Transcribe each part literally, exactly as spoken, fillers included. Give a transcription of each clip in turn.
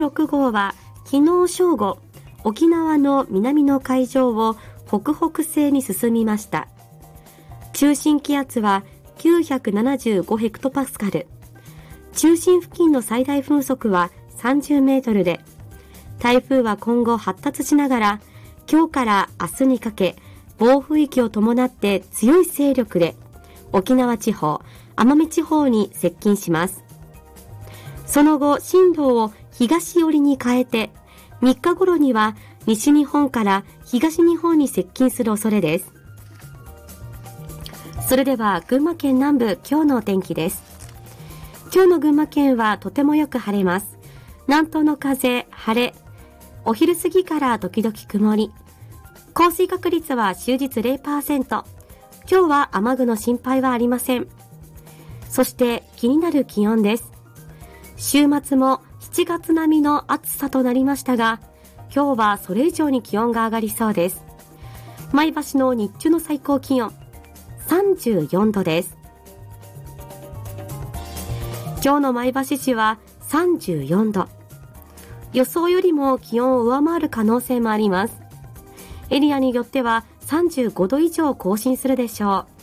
ろくごうは昨日正午、沖縄の南の海上を北北西に進みました。中心気圧はきゅうひゃくななじゅうごヘクトパスカル、中心付近の最大風速はさんじゅうメートルで、台風は今後発達しながら今日から明日にかけ暴風域を伴って強い勢力で沖縄地方、奄美地方に接近します。その後進路を東寄りに変えてみっかごろには西日本から東日本に接近する恐れです。それでは群馬県南部、今日のお天気です。今日の群馬県はとてもよく晴れます。南東の風、晴れ、お昼過ぎから時々曇り、降水確率は終日 ゼロパーセント、今日は雨具の心配はありません。そして気になる気温です。週末もしちがつ並みの暑さとなりましたが、今日はそれ以上に気温が上がりそうです。前橋の日中の最高気温さんじゅうよんどです。今日の前橋市はさんじゅうよんど、予想よりも気温を上回る可能性もあります。エリアによってはさんじゅうごど以上更新するでしょ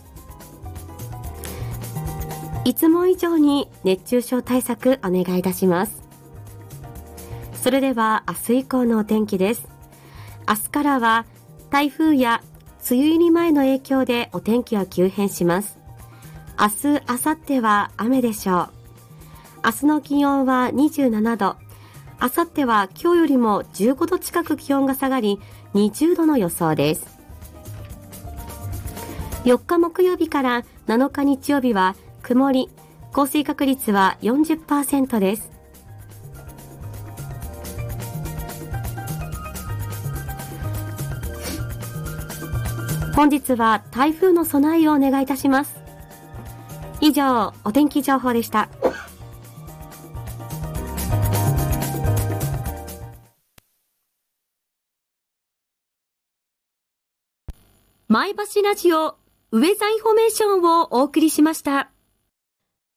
う。いつも以上に熱中症対策お願いいたします。それでは明日以降のお天気です。明日からは台風や梅雨入り前の影響でお天気は急変します。明日、明後日は雨でしょう。明日の気温はにじゅうななど、明後日は今日よりもじゅうごど近く気温が下がりにじゅうどの予想です。よっか木曜日からなのか日曜日は曇り、降水確率は よんじゅっパーセント です。本日は台風の備えをお願いいたします。以上、お天気情報でした。前橋ラジオウェザーインフォメーションをお送りしました。